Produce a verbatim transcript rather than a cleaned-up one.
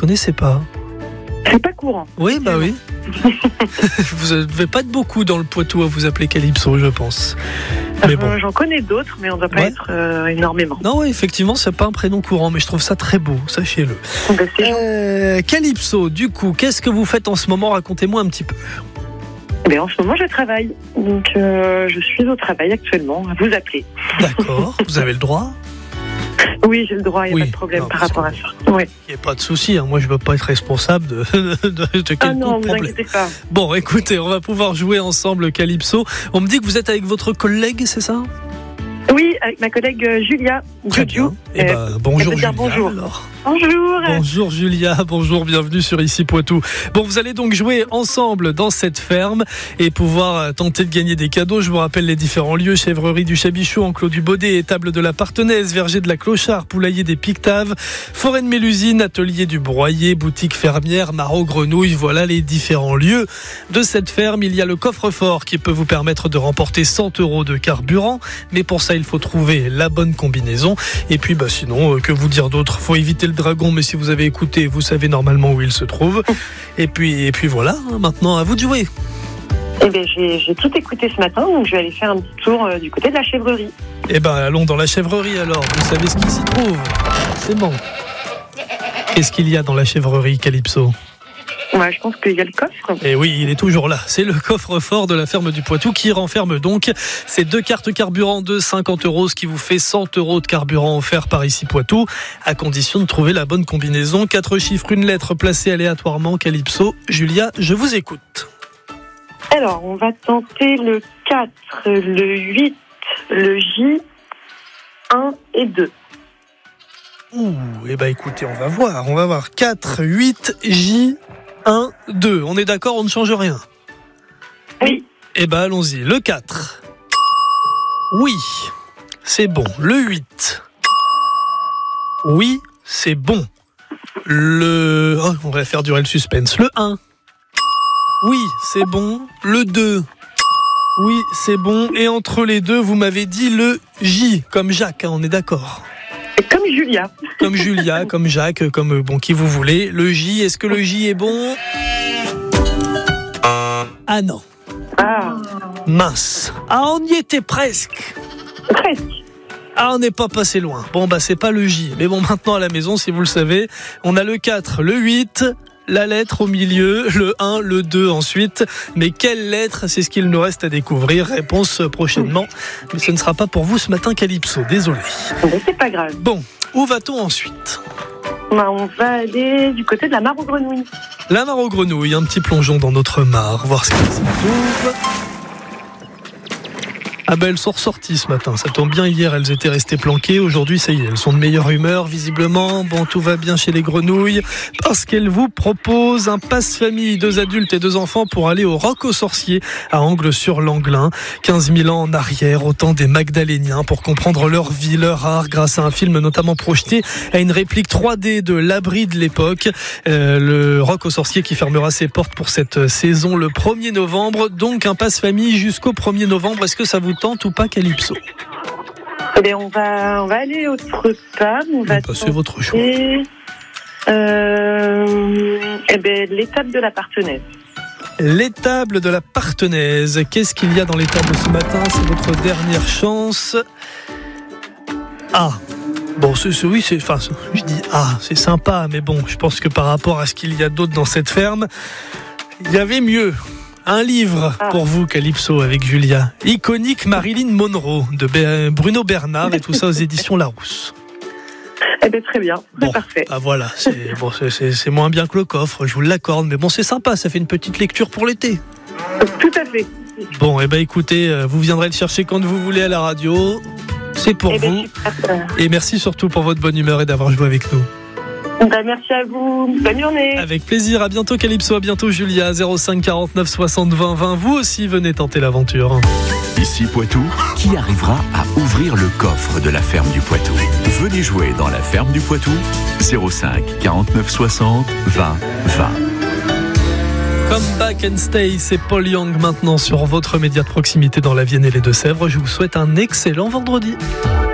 connaissais pas. C'est pas courant. Oui, bah oui. Vous ne devez pas être beaucoup dans le Poitou à vous appeler Calypso, je pense. Mais bon. Euh, j'en connais d'autres, mais on ne doit pas Ouais. être euh, énormément. Non, ouais, effectivement, c'est pas un prénom courant, mais je trouve ça très beau, sachez-le. Ben, c'est gentil. Euh, Calypso, du coup, qu'est-ce que vous faites en ce moment? Racontez-moi un petit peu. Ben, en ce moment, je travaille. Donc, euh, je suis au travail actuellement. À vous appeler. D'accord, vous avez le droit. Oui, j'ai le droit, il n'y a Oui. pas de problème Non, par parce rapport que- à ça. Ouais. Il n'y a pas de souci, hein. Moi je ne veux pas être responsable de, de, de quelconque Ah non, vous problème. inquiétez pas. Bon, écoutez, on va pouvoir jouer ensemble Calypso. On me dit que vous êtes avec votre collègue, c'est ça? Oui, avec ma collègue euh, Julia. Très Juju. bien. Eh ben, Euh, bonjour elle peut dire Julia. bonjour. alors. Bonjour. Bonjour Julia, bonjour, bienvenue sur Ici Poitou. Bon, vous allez donc jouer ensemble dans cette ferme et pouvoir tenter de gagner des cadeaux. Je vous rappelle les différents lieux: chèvrerie du Chabichou, enclos du Baudet, étable de la Partenaise, verger de la Clochard, poulailler des Pictaves, forêt de Mélusine, atelier du Broyer, boutique fermière, Marot Grenouille. Voilà les différents lieux de cette ferme. Il y a le coffre-fort qui peut vous permettre de remporter cent euros de carburant, mais pour ça il faut trouver la bonne combinaison. Et puis bah sinon, euh, que vous dire d'autre? Faut éviter le dragon, mais si vous avez écouté, vous savez normalement où il se trouve. Et puis, et puis voilà, hein, maintenant à vous de jouer. Eh bien, j'ai, j'ai tout écouté ce matin, donc je vais aller faire un petit tour euh, du côté de la chèvrerie. Eh ben allons dans la chèvrerie alors, vous savez ce qui s'y trouve. C'est bon. Qu'est-ce qu'il y a dans la chèvrerie, Calypso? Ouais, je pense qu'il y a le coffre. Et oui, il est toujours là. C'est le coffre-fort de la ferme du Poitou qui renferme donc ces deux cartes carburant de cinquante euros, ce qui vous fait cent euros de carburant offert par Ici Poitou, à condition de trouver la bonne combinaison. Quatre chiffres, une lettre placée aléatoirement. Calypso, Julia, je vous écoute. Alors, on va tenter le quatre, le huit, le J, un et deux. Ouh, eh ben écoutez, on va voir. On va voir quatre, huit, J, un, deux. On est d'accord, on ne change rien? Oui. Eh ben allons-y. Le quatre. Oui, c'est bon. Le huit. Oui, c'est bon. Le... Oh, on va faire durer le suspense. Le un. Oui, c'est bon. Le deux. Oui, c'est bon. Et entre les deux, vous m'avez dit le J, comme Jacques, hein, on est d'accord? Et comme Julia. Comme Julia, comme Jacques, comme euh, bon qui vous voulez. Le J, est-ce que le J est bon? Ah non, Ah, mince. Ah, on y était presque. presque. Ah, on n'est pas passé loin. Bon, bah c'est pas le J. Mais bon, maintenant à la maison, si vous le savez, on a le quatre, le huit, la lettre au milieu, le un, le deux ensuite. Mais quelle lettre? C'est ce qu'il nous reste à découvrir. Réponse prochainement. Mais ce ne sera pas pour vous ce matin, Calypso. Désolé. Mais c'est pas grave. Bon, où va-t-on ensuite? Bah, on va aller du côté de la mare aux grenouilles. La mare aux grenouilles, un petit plongeon dans notre mare, voir ce qu'il s'y trouve. Ah ben elles sont ressorties ce matin, ça tombe bien, hier elles étaient restées planquées, aujourd'hui ça y est, elles sont de meilleure humeur visiblement, bon tout va bien chez les grenouilles, parce qu'elles vous proposent un passe-famille, deux adultes et deux enfants pour aller au Roc aux Sorciers à Angles-sur-Langlin, quinze mille ans en arrière, au temps des Magdaléniens, pour comprendre leur vie, leur art, grâce à un film notamment projeté à une réplique trois D de l'abri de l'époque, euh, le Roc aux Sorciers qui fermera ses portes pour cette saison le premier novembre, donc un passe-famille jusqu'au premier novembre, est-ce que ça vous tente ou pas, Calypso? Eh bien, on va, on va aller autre part. On va Bah, c'est votre choix. tenter, Euh, eh bien, l'étape de la Partenaise. L'étable de la Partenaise. Qu'est-ce qu'il y a dans l'étable ce matin? C'est votre dernière chance. Ah, bon, c'est, c'est, oui, c'est, enfin, je dis ah, c'est sympa, mais bon, je pense que par rapport à ce qu'il y a d'autre dans cette ferme, il y avait mieux. Un livre ah. pour vous, Calypso, avec Julia. Iconique Marilyn Monroe, de Be- Bruno Bernard, et tout ça aux éditions Larousse. Eh bien, très bien, c'est Bon, parfait. ah voilà, c'est, bon, c'est, c'est, c'est moins bien que le coffre, je vous l'accorde, mais bon, c'est sympa, ça fait une petite lecture pour l'été. Tout à fait. Bon, et eh ben écoutez, euh, vous viendrez le chercher quand vous voulez à la radio. C'est pour Eh bien, vous. super. Et merci surtout pour votre bonne humeur et d'avoir joué avec nous. Ben, merci à vous. Bonne journée. Avec plaisir. À bientôt, Calypso. À bientôt, Julia. zéro cinq quarante-neuf soixante vingt vingt. Vous aussi, venez tenter l'aventure. Ici Poitou, qui arrivera à ouvrir le coffre de la ferme du Poitou? Venez jouer dans la ferme du Poitou. zéro cinq quarante-neuf soixante vingt vingt. Come Back and Stay, c'est Paul Young maintenant sur votre média de proximité dans la Vienne et les Deux-Sèvres. Je vous souhaite un excellent vendredi.